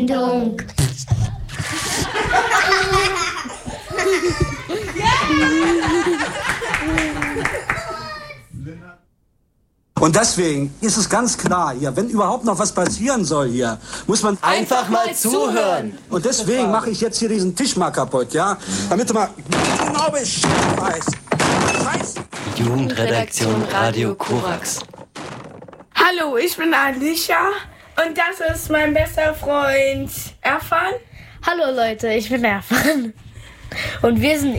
Sendung. Und deswegen ist es ganz klar hier, wenn überhaupt noch was passieren soll hier, muss man einfach mal zuhören. Und deswegen mache ich jetzt hier diesen Tisch mal kaputt, ja? Damit du mal genau Bescheid weißt. Jugendredaktion Radio Korax. Hallo, ich bin Alicia und das ist mein bester Freund Erfan. Hallo Leute, ich bin Erfan. Und wir sind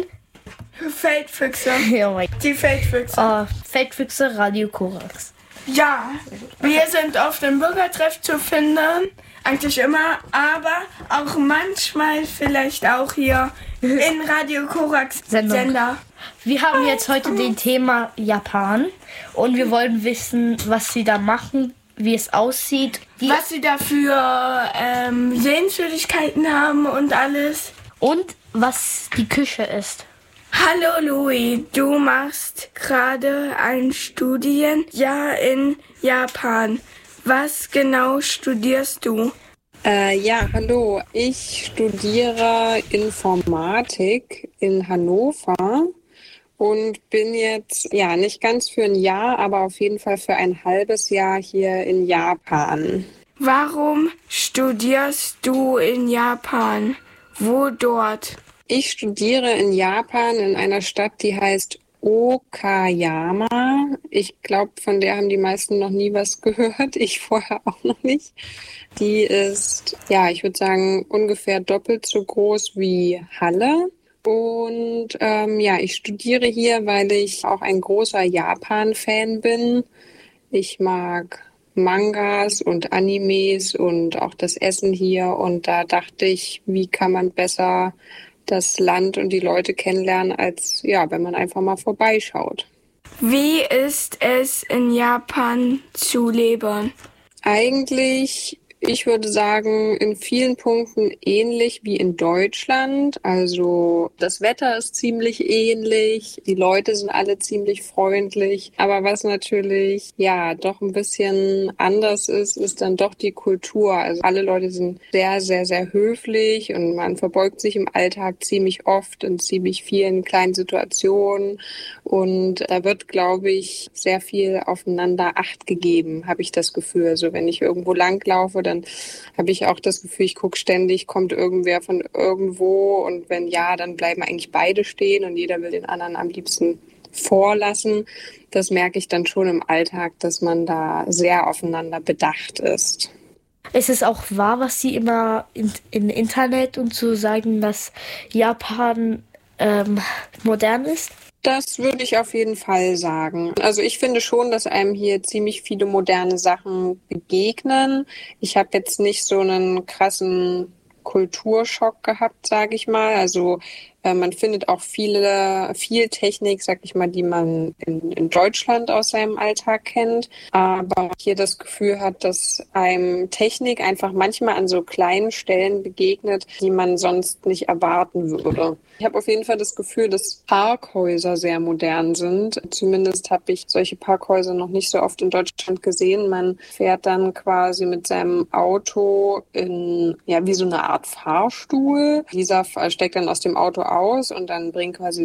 Feldfüchse. Oh mein Die Feldfüchse. Feldfüchse Radio Korax. Ja, wir sind auf dem Bürgertreff zu finden. Eigentlich immer, aber auch manchmal vielleicht auch hier in Radio Korax Sender. Wir haben jetzt heute den Thema Japan und wir wollen wissen, was sie da machen, wie es aussieht. Was sie da für Sehenswürdigkeiten haben und alles. Und was die Küche ist. Hallo Louis, du machst gerade ein Studienjahr in Japan. Was genau studierst du? Hallo. Ich studiere Informatik in Hannover und bin jetzt, nicht ganz für ein Jahr, aber auf jeden Fall für ein halbes Jahr hier in Japan. Warum studierst du in Japan? Wo dort? Ich studiere in Japan in einer Stadt, die heißt Okayama. Ich glaube, von der haben die meisten noch nie was gehört. Ich vorher auch noch nicht. Die ist, ich würde sagen, ungefähr doppelt so groß wie Halle. Und ich studiere hier, weil ich auch ein großer Japan-Fan bin. Ich mag Mangas und Animes und auch das Essen hier. Und da dachte ich, wie kann man besser das Land und die Leute kennenlernen, als wenn man einfach mal vorbeischaut. Wie ist es in Japan zu leben? Eigentlich, ich würde sagen, in vielen Punkten ähnlich wie in Deutschland. Also das Wetter ist ziemlich ähnlich, die Leute sind alle ziemlich freundlich. Aber was natürlich doch ein bisschen anders ist, ist dann doch die Kultur. Also alle Leute sind sehr, sehr, sehr höflich und man verbeugt sich im Alltag ziemlich oft in ziemlich vielen kleinen Situationen. Und da wird, glaube ich, sehr viel aufeinander Acht gegeben, habe ich das Gefühl. Also wenn ich irgendwo langlaufe, dann habe ich auch das Gefühl, ich gucke ständig, kommt irgendwer von irgendwo und wenn ja, dann bleiben eigentlich beide stehen und jeder will den anderen am liebsten vorlassen. Das merke ich dann schon im Alltag, dass man da sehr aufeinander bedacht ist. Es ist auch wahr, was sie immer im Internet und so sagen, dass Japan modern ist. Das würde ich auf jeden Fall sagen. Also ich finde schon, dass einem hier ziemlich viele moderne Sachen begegnen. Ich habe jetzt nicht so einen krassen Kulturschock gehabt, sage ich mal. Also man findet auch viel Technik, sag ich mal, die man in Deutschland aus seinem Alltag kennt. Aber hier das Gefühl hat, dass einem Technik einfach manchmal an so kleinen Stellen begegnet, die man sonst nicht erwarten würde. Ich habe auf jeden Fall das Gefühl, dass Parkhäuser sehr modern sind. Zumindest habe ich solche Parkhäuser noch nicht so oft in Deutschland gesehen. Man fährt dann quasi mit seinem Auto in, wie so eine Art Fahrstuhl. Dieser steigt dann aus dem Auto aus und dann bringt quasi